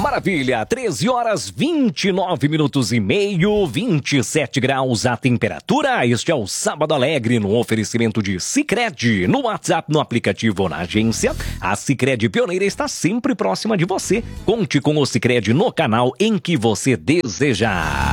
Maravilha, 13 horas 29 minutos e meio, 27 graus a temperatura. Este é o Sábado Alegre no oferecimento de Sicredi. No WhatsApp, no aplicativo ou na agência, a Sicredi Pioneira está sempre próxima de você. Conte com o Sicredi no canal em que você desejar.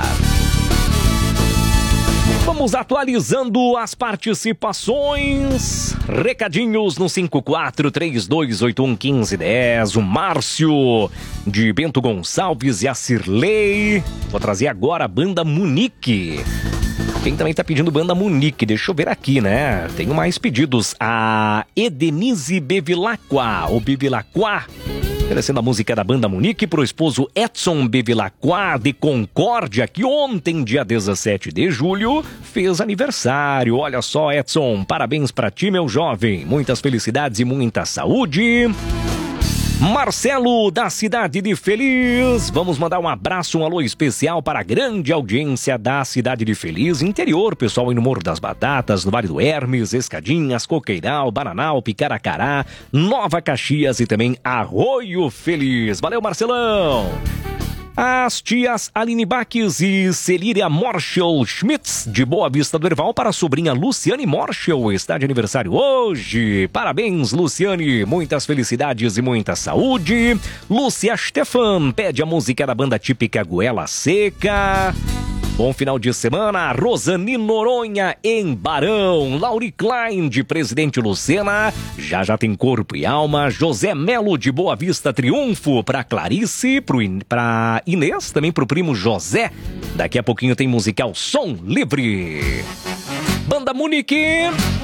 Vamos atualizando as participações. Recadinhos no 5432811510. O Márcio de Bento Gonçalves e a Cirlei. Vou trazer agora a banda Munique. Quem também tá pedindo banda Munique? Deixa eu ver aqui, né? Tenho mais pedidos. A Edenise Bevilacqua, ou Bevilacqua, oferecendo a música da banda Munique pro esposo Edson Bevilacqua de Concórdia, que ontem, dia 17 de julho, fez aniversário. Olha só, Edson, parabéns pra ti, meu jovem. Muitas felicidades e muita saúde. Marcelo, da cidade de Feliz. Vamos mandar um abraço, um alô especial para a grande audiência da cidade de Feliz, interior, pessoal aí no Morro das Batatas, no Vale do Hermes, Escadinhas, Coqueiral, Bananal, Picaracará, Nova Caxias e também Arroio Feliz. Valeu, Marcelão! As tias Aline Baques e Celíria Morschel Schmitz, de Boa Vista do Herval, para a sobrinha Luciane Morschel, está de aniversário hoje. Parabéns, Luciane, muitas felicidades e muita saúde. Lúcia Stefan pede a música da banda típica Goela Seca. Bom final de semana. Rosani Noronha em Barão. Lauri Klein de Presidente Lucena. Já tem corpo e alma. José Melo de Boa Vista Triunfo. Pra Clarice, pra Inês, também pro primo José. Daqui a pouquinho tem musical Som Livre. Banda Munique.